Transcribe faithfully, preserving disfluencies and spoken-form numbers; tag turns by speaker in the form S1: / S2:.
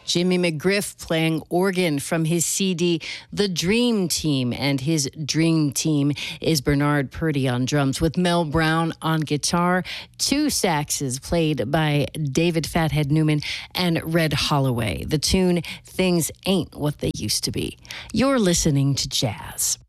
S1: Jimmy McGriff playing organ from his C D, The Dream Team. And his dream team is Bernard Purdie on drums with Mel Brown on guitar, two saxes played by David Fathead Newman and Red Holloway. The tune, Things Ain't What They Used to Be. You're listening to Jazz.